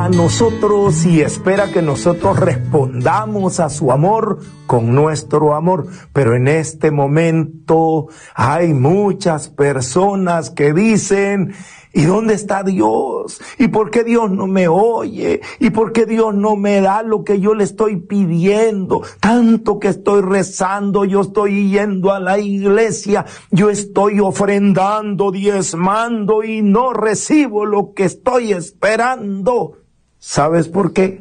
a nosotros y espera que nosotros respondamos a su amor con nuestro amor. Pero en este momento hay muchas personas que dicen: ¿y dónde está Dios? ¿Y por qué Dios no me oye? ¿Y por qué Dios no me da lo que yo le estoy pidiendo? Tanto que estoy rezando, yo estoy yendo a la iglesia, yo estoy ofrendando, diezmando y no recibo lo que estoy esperando. ¿Sabes por qué?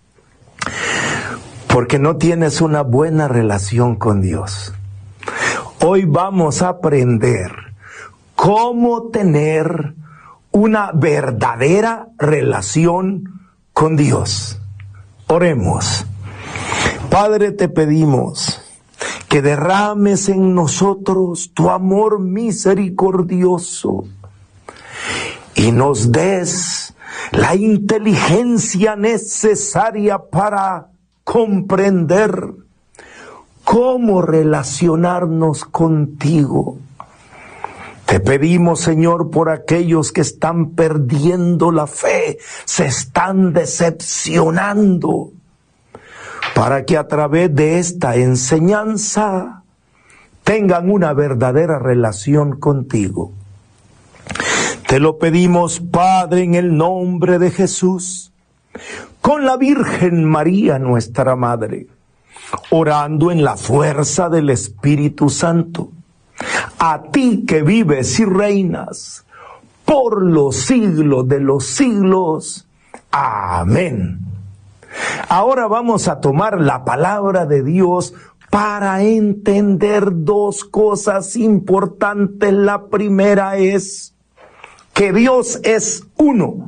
Porque no tienes una buena relación con Dios. Hoy vamos a aprender cómo tener una verdadera relación con Dios. Oremos. Padre, te pedimos que derrames en nosotros tu amor misericordioso y nos des la inteligencia necesaria para comprender cómo relacionarnos contigo. Te pedimos, Señor, por aquellos que están perdiendo la fe, se están decepcionando, para que a través de esta enseñanza tengan una verdadera relación contigo. Te lo pedimos, Padre, en el nombre de Jesús, con la Virgen María, nuestra Madre, orando en la fuerza del Espíritu Santo. A ti que vives y reinas por los siglos de los siglos. Amén. Ahora vamos a tomar la palabra de Dios para entender dos cosas importantes. La primera es que Dios es uno.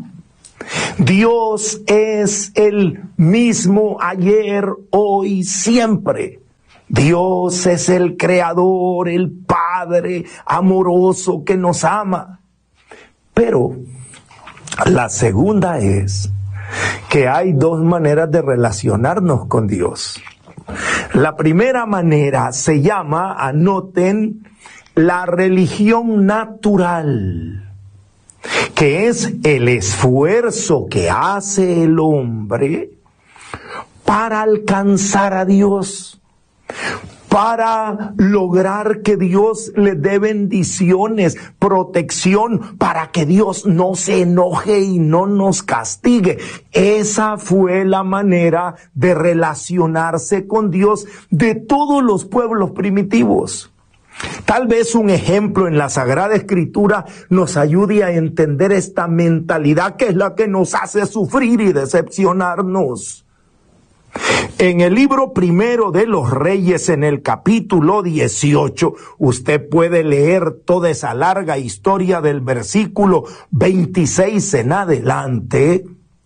Dios es el mismo ayer, hoy, siempre. Dios es el Creador, el Padre amoroso que nos ama. Pero la segunda es que hay dos maneras de relacionarnos con Dios. La primera manera se llama, anoten, la religión natural, que es el esfuerzo que hace el hombre para alcanzar a Dios, para lograr que Dios le dé bendiciones, protección, para que Dios no se enoje y no nos castigue. Esa fue la manera de relacionarse con Dios de todos los pueblos primitivos. Tal vez un ejemplo en la Sagrada Escritura nos ayude a entender esta mentalidad que es la que nos hace sufrir y decepcionarnos. En el libro primero de los Reyes, en el capítulo 18, usted puede leer toda esa larga historia del versículo 26 en adelante,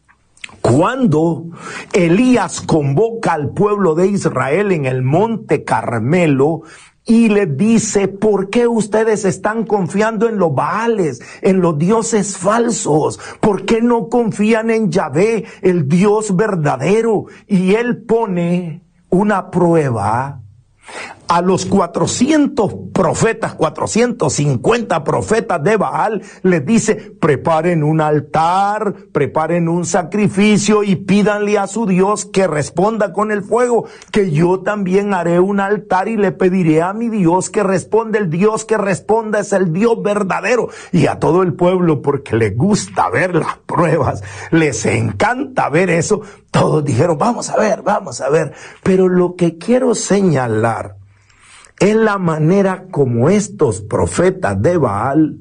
cuando Elías convoca al pueblo de Israel en el monte Carmelo y le dice: ¿por qué ustedes están confiando en los Baales, en los dioses falsos? ¿Por qué no confían en Yahvé, el Dios verdadero? Y él pone una prueba a los 400 profetas, 450 profetas de Baal, les dice: preparen un altar, preparen un sacrificio y pídanle a su Dios que responda con el fuego, que yo también haré un altar y le pediré a mi Dios que responda. El Dios que responda es el Dios verdadero. Y a todo el pueblo, porque les gusta ver las pruebas, les encanta ver eso, todos dijeron: vamos a ver. Pero lo que quiero señalar es la manera como estos profetas de Baal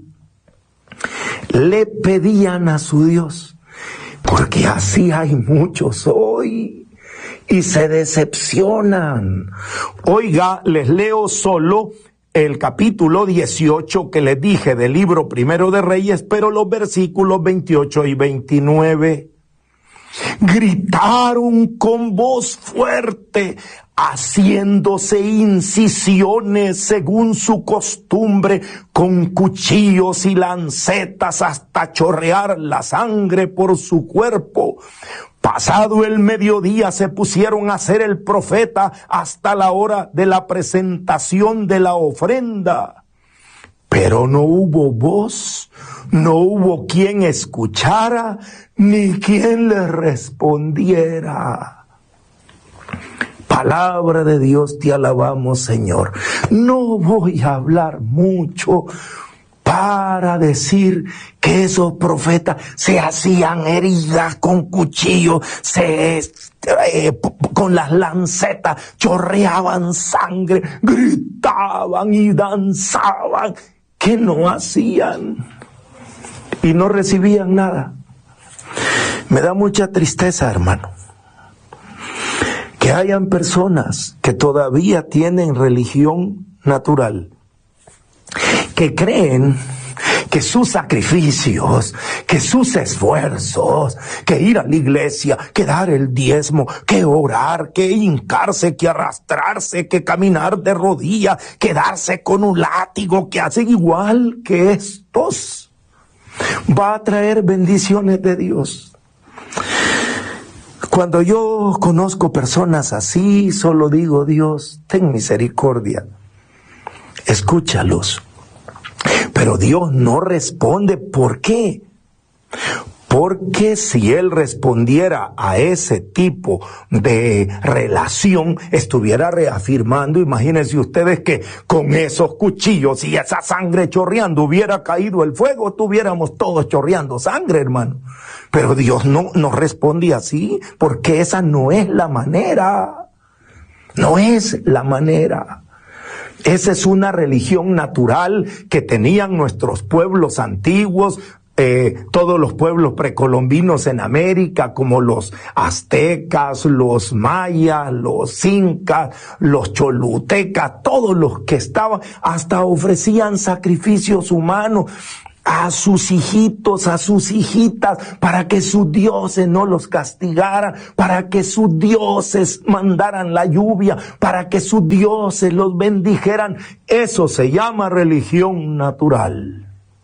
le pedían a su Dios, porque así hay muchos hoy y se decepcionan. Oiga, les leo solo el capítulo 18 que les dije del libro primero de Reyes, pero los versículos 28 y 29. Gritaron con voz fuerte, haciéndose incisiones según su costumbre, con cuchillos y lancetas hasta chorrear la sangre por su cuerpo. Pasado el mediodía se pusieron a hacer el profeta hasta la hora de la presentación de la ofrenda. pero no hubo voz, no hubo quien escuchara, ni quien le respondiera. Palabra de Dios, te alabamos, Señor. No voy a hablar mucho para decir que esos profetas se hacían heridas con cuchillos, con las lancetas chorreaban sangre, gritaban y danzaban. ¿Qué no hacían? Y no recibían nada. Me da mucha tristeza, hermano, que hayan personas que todavía tienen religión natural, que creen que sus sacrificios, que sus esfuerzos, que ir a la iglesia, que dar el diezmo, que orar, que hincarse, que arrastrarse, que caminar de rodillas, que darse con un látigo, que hacen igual que estos, va a traer bendiciones de Dios. Cuando yo conozco personas así, solo digo: Dios, ten misericordia, escúchalos. Pero Dios no responde. ¿Por qué? Porque si Él respondiera a ese tipo de relación, estuviera reafirmando, imagínense ustedes que con esos cuchillos y esa sangre chorreando hubiera caído el fuego, estuviéramos todos chorreando sangre, hermano. Pero Dios no responde así, porque esa no es la manera. No es la manera. Esa es una religión natural que tenían nuestros pueblos antiguos, todos los pueblos precolombinos en América, como los aztecas, los mayas, los incas, los cholutecas, todos los que estaban, hasta ofrecían sacrificios humanos a sus hijitos, a sus hijitas, para que sus dioses no los castigaran, para que sus dioses mandaran la lluvia, para que sus dioses los bendijeran. Eso se llama religión natural.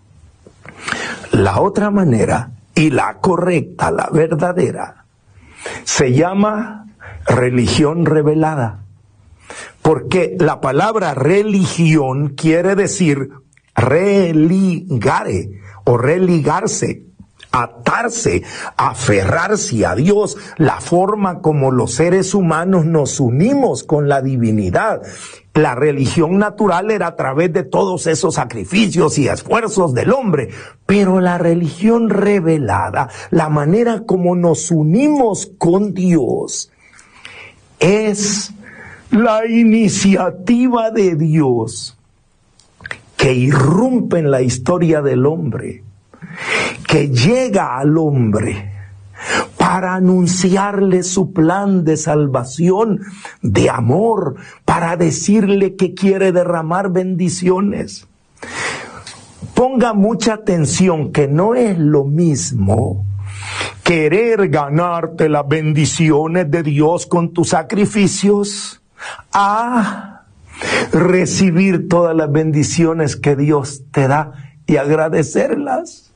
La otra manera, y la correcta, la verdadera, se llama religión revelada. Porque la palabra religión quiere decir religare o religarse, atarse, aferrarse a Dios, la forma como los seres humanos nos unimos con la divinidad. La religión natural era a través de todos esos sacrificios y esfuerzos del hombre, pero la religión revelada, la manera como nos unimos con Dios, es la iniciativa de Dios que irrumpe en la historia del hombre, que llega al hombre para anunciarle su plan de salvación, de amor, para decirle que quiere derramar bendiciones. Ponga mucha atención, que no es lo mismo querer ganarte las bendiciones de Dios con tus sacrificios a recibir todas las bendiciones que Dios te da y agradecerlas.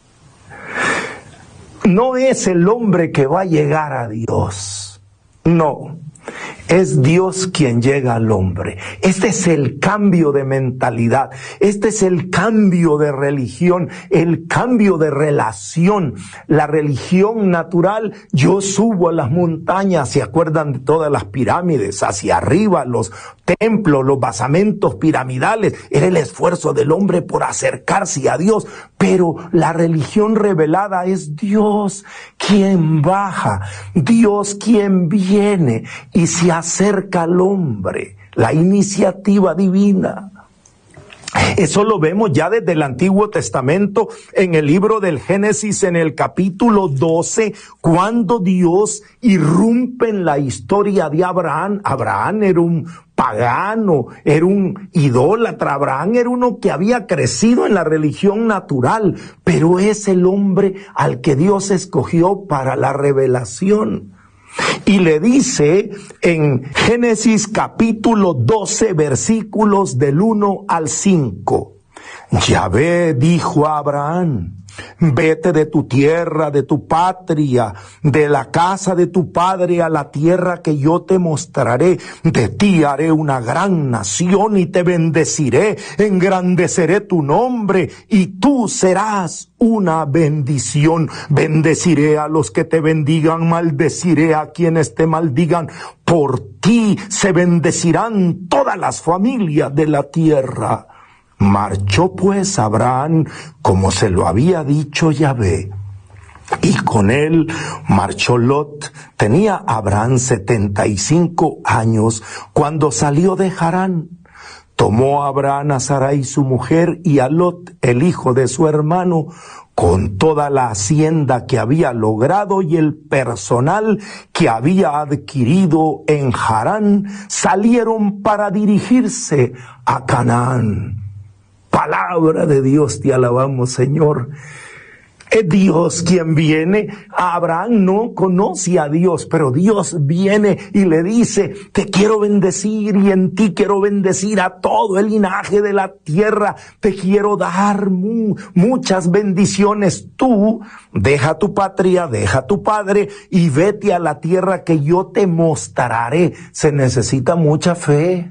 No es el hombre que va a llegar a Dios, no, es Dios quien llega al hombre. Este es el cambio de mentalidad, este es el cambio de religión, el cambio de relación. La religión natural, yo subo a las montañas, ¿se acuerdan de todas las pirámides? Hacia arriba, los templos, los basamentos piramidales, era el esfuerzo del hombre por acercarse a Dios. Pero la religión revelada es Dios quien baja, Dios quien viene y se acerca al hombre, la iniciativa divina. Eso lo vemos ya desde el Antiguo Testamento, en el libro del Génesis, en el capítulo 12, cuando Dios irrumpe en la historia de Abraham. Abraham era un pagano, era un idólatra. Abraham era uno que había crecido en la religión natural, pero es el hombre al que Dios escogió para la revelación. Y le dice en Génesis capítulo 12, versículos del 1 al 5, Yahvé dijo a Abraham: vete de tu tierra, de tu patria, de la casa de tu padre a la tierra que yo te mostraré. De ti haré una gran nación y te bendeciré, engrandeceré tu nombre y tú serás una bendición. Bendeciré a los que te bendigan, maldeciré a quienes te maldigan. Por ti se bendecirán todas las familias de la tierra. Marchó pues Abraham como se lo había dicho Yahvé, y con él marchó Lot. Tenía Abraham 75 años cuando salió de Harán. Tomó Abraham a Sarai su mujer y a Lot, el hijo de su hermano, con toda la hacienda que había logrado y el personal que había adquirido en Harán, salieron para dirigirse a Canaán. Palabra de Dios, te alabamos, Señor. Es Dios quien viene. Abraham no conoce a Dios, pero Dios viene y le dice: te quiero bendecir y en ti quiero bendecir a todo el linaje de la tierra. Te quiero dar muchas bendiciones. Tú deja tu patria, deja tu padre y vete a la tierra que yo te mostraré. Se necesita mucha fe,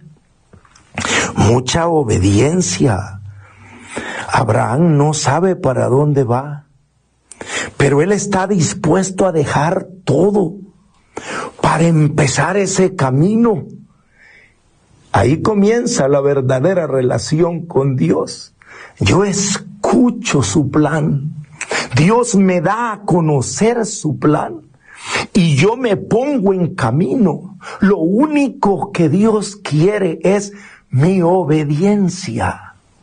mucha obediencia. Abraham no sabe para dónde va, pero él está dispuesto a dejar todo para empezar ese camino. Ahí comienza la verdadera relación con Dios. Yo escucho su plan. Dios me da a conocer su plan y yo me pongo en camino. Lo único que Dios quiere es mi obediencia.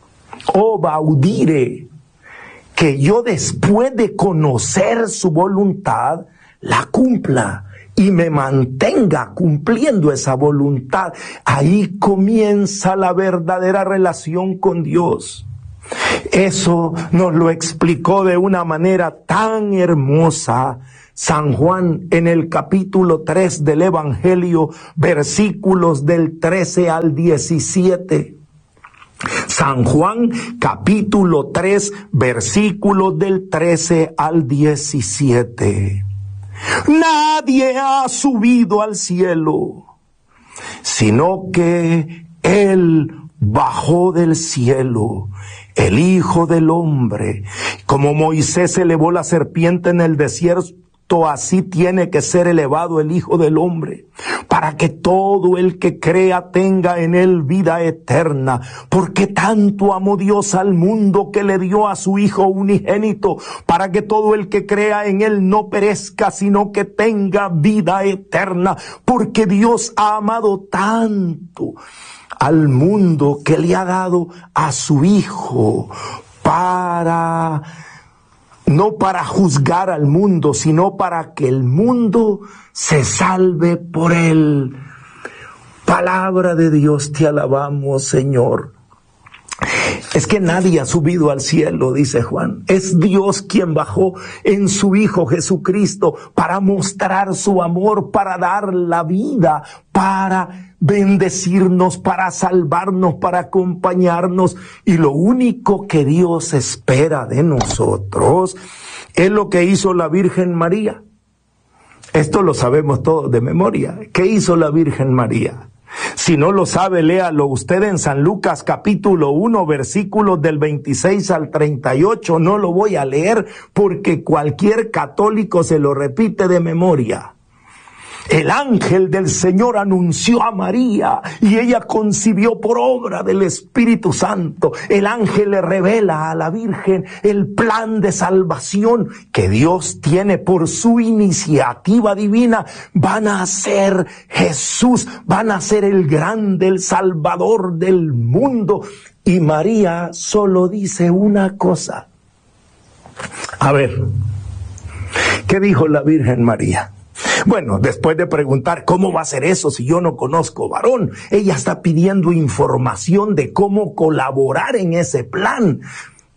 Obaudire, que yo después de conocer su voluntad, la cumpla y me mantenga cumpliendo esa voluntad. Ahí comienza la verdadera relación con Dios. Eso nos lo explicó de una manera tan hermosa San Juan en el capítulo 3 del Evangelio, versículos del 13 al 17. San Juan capítulo 3, versículos del 13 al 17. Nadie ha subido al cielo, sino que Él bajó del cielo, el Hijo del Hombre. Como Moisés elevó la serpiente en el desierto, así tiene que ser elevado el Hijo del Hombre, para que todo el que crea tenga en él vida eterna. Porque tanto amó Dios al mundo que le dio a su Hijo unigénito, para que todo el que crea en él no perezca, sino que tenga vida eterna. Porque Dios ha amado tanto al mundo que le ha dado a su Hijo no para juzgar al mundo, sino para que el mundo se salve por él. Palabra de Dios, te alabamos, Señor. Es que nadie ha subido al cielo, dice Juan. Es Dios quien bajó en su Hijo Jesucristo para mostrar su amor, para dar la vida, para bendecirnos, para salvarnos, para acompañarnos. Y lo único que Dios espera de nosotros es lo que hizo la Virgen María. Esto lo sabemos todos de memoria. ¿Qué hizo la Virgen María? Si no lo sabe, léalo usted en San Lucas capítulo 1, versículos del 26 al 38. No lo voy a leer porque cualquier católico se lo repite de memoria. El ángel del Señor anunció a María y ella concibió por obra del Espíritu Santo. El ángel le revela a la Virgen el plan de salvación que Dios tiene por su iniciativa divina. Van a ser Jesús, van a ser el grande, el Salvador del mundo. Y María solo dice una cosa. A ver, ¿qué dijo la Virgen María? Bueno, después de preguntar cómo va a ser eso si yo no conozco varón, ella está pidiendo información de cómo colaborar en ese plan.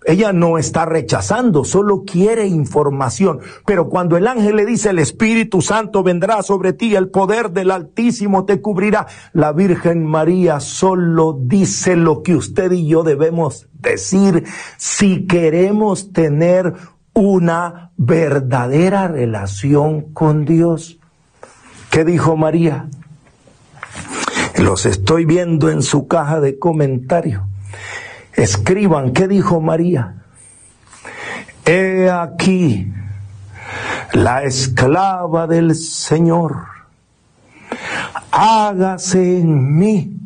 Ella no está rechazando, solo quiere información. Pero cuando el ángel le dice, el Espíritu Santo vendrá sobre ti, el poder del Altísimo te cubrirá, la Virgen María solo dice lo que usted y yo debemos decir si queremos tener una verdadera relación con Dios. ¿Qué dijo María? Los estoy viendo en su caja de comentarios. Escriban, ¿qué dijo María? He aquí la esclava del Señor, hágase en mí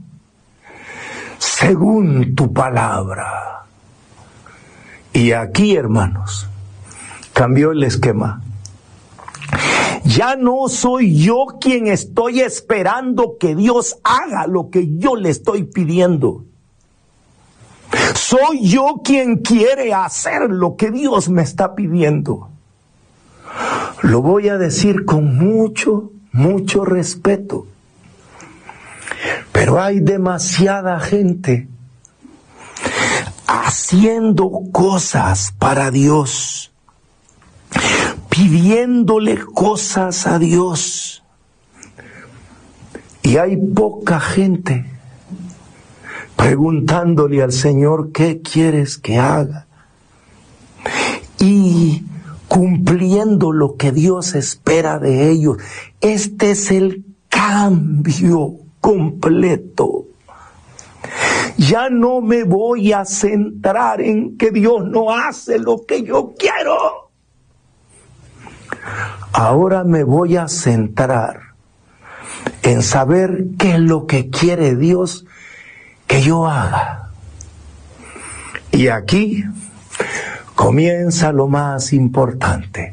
según tu palabra. Y aquí, hermanos, cambió el esquema. Ya no soy yo quien estoy esperando que Dios haga lo que yo le estoy pidiendo. Soy yo quien quiere hacer lo que Dios me está pidiendo. Lo voy a decir con mucho respeto. Pero hay demasiada gente haciendo cosas para Dios, pidiéndole cosas a Dios. Y hay poca gente preguntándole al Señor, ¿qué quieres que haga? Y cumpliendo lo que Dios espera de ellos. Este es el cambio completo. Ya no me voy a centrar en que Dios no hace lo que yo quiero. Ahora me voy a centrar en saber qué es lo que quiere Dios que yo haga. Y aquí comienza lo más importante.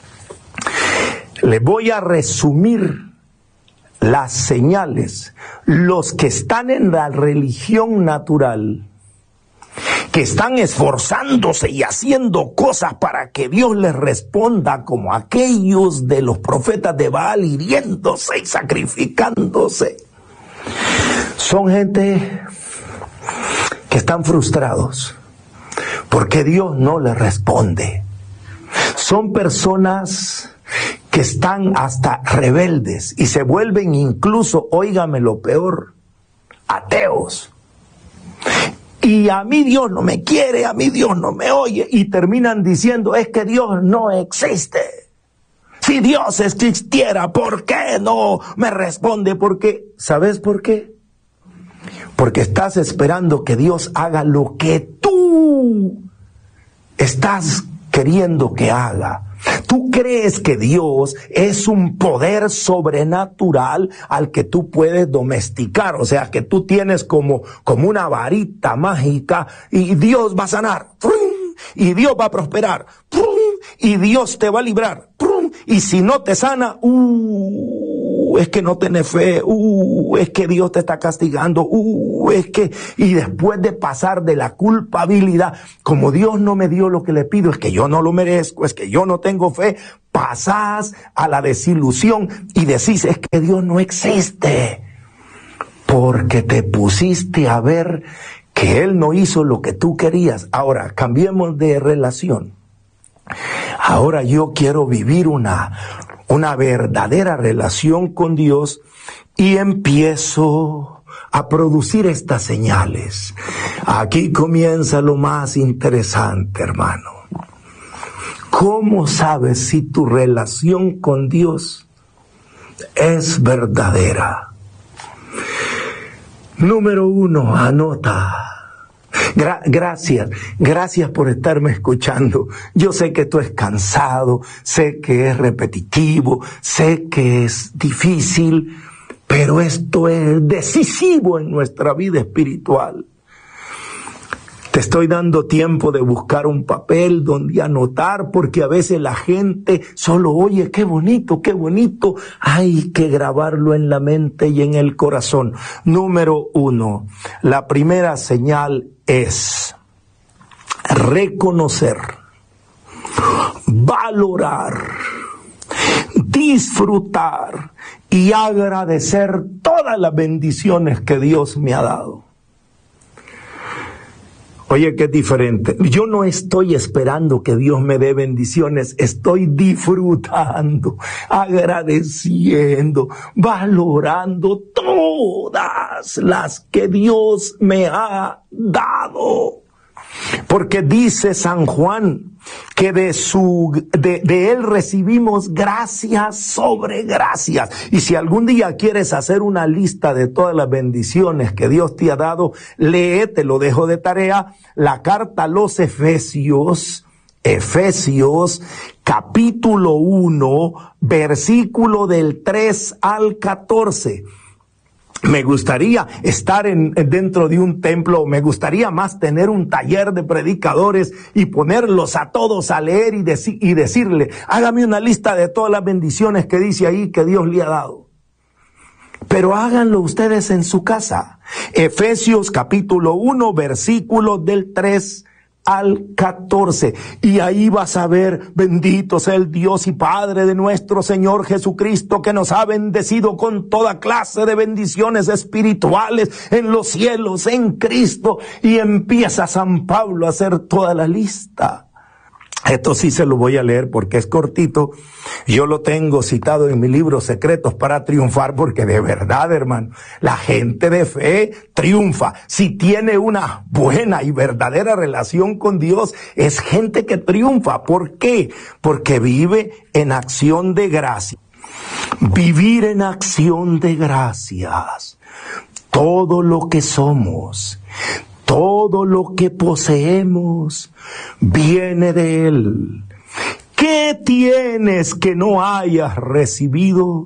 Le voy a resumir las señales. Los que están en la religión natural, que están esforzándose y haciendo cosas para que Dios les responda, como aquellos de los profetas de Baal, hiriéndose y sacrificándose, son gente que están frustrados porque Dios no les responde. Son personas que están hasta rebeldes y se vuelven incluso, óigame lo peor, ateos. Y a mí Dios no me quiere, a mí Dios no me oye, y terminan diciendo, es que Dios no existe. Si Dios existiera, ¿por qué no me responde? Porque, ¿sabes por qué? Porque estás esperando que Dios haga lo que tú estás queriendo que haga. Tú crees que Dios es un poder sobrenatural al que tú puedes domesticar, o sea, que tú tienes como una varita mágica y Dios va a sanar, y Dios va a prosperar, y Dios te va a librar, y si no te sana, es que no tenés fe, es que Dios te está castigando, es que, y después de pasar de la culpabilidad, como Dios no me dio lo que le pido, es que yo no lo merezco, es que yo no tengo fe, pasás a la desilusión y decís, es que Dios no existe, porque te pusiste a ver que Él no hizo lo que tú querías. Ahora, cambiemos de relación. Ahora yo quiero vivir una verdadera relación con Dios y empiezo a producir estas señales. Aquí comienza lo más interesante, hermano. ¿Cómo sabes si tu relación con Dios es verdadera? Número 1, anota. Gracias por estarme escuchando. Yo sé que esto es cansado, sé que es repetitivo, sé que es difícil, pero esto es decisivo en nuestra vida espiritual. Te estoy dando tiempo de buscar un papel donde anotar, porque a veces la gente solo oye, qué bonito, hay que grabarlo en la mente y en el corazón. Número 1, la primera señal es reconocer, valorar, disfrutar y agradecer todas las bendiciones que Dios me ha dado. Oye, qué diferente. Yo no estoy esperando que Dios me dé bendiciones, estoy disfrutando, agradeciendo, valorando todas las que Dios me ha dado. Porque dice San Juan que de él recibimos gracias sobre gracias. Y si algún día quieres hacer una lista de todas las bendiciones que Dios te ha dado, lee, te lo dejo de tarea, la carta a los Efesios, capítulo 1, versículo del 3 al 14. Me gustaría estar dentro de un templo, me gustaría más tener un taller de predicadores y ponerlos a todos a leer y decirle, hágame una lista de todas las bendiciones que dice ahí que Dios le ha dado. Pero háganlo ustedes en su casa. Efesios capítulo 1, versículos del 3 al 14. Y ahí vas a ver, bendito sea el Dios y Padre de nuestro Señor Jesucristo, que nos ha bendecido con toda clase de bendiciones espirituales en los cielos, en Cristo. Y empieza San Pablo a hacer toda la lista. Esto sí se lo voy a leer porque es cortito. Yo lo tengo citado en mi libro Secretos para Triunfar, porque de verdad, hermano, la gente de fe triunfa. Si tiene una buena y verdadera relación con Dios, es gente que triunfa. ¿Por qué? Porque vive en acción de gracia. Vivir en acción de gracias. Todo lo que somos, todo lo que poseemos viene de Él. ¿Qué tienes que no hayas recibido?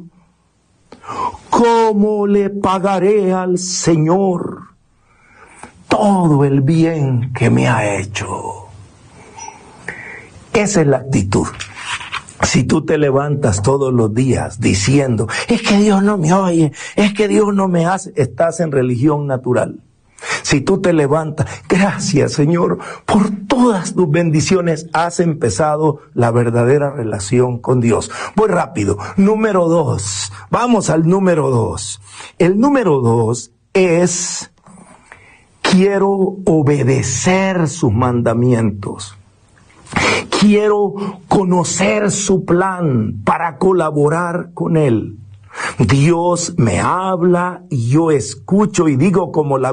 ¿Cómo le pagaré al Señor todo el bien que me ha hecho? Esa es la actitud. Si tú te levantas todos los días diciendo, es que Dios no me oye, es que Dios no me hace, estás en religión natural. Si tú te levantas, gracias Señor por todas tus bendiciones, has empezado la verdadera relación con Dios. Voy rápido. Número 2. Vamos al número 2. El número 2 es, quiero obedecer sus mandamientos. Quiero conocer su plan para colaborar con Él. Dios me habla y yo escucho y digo como la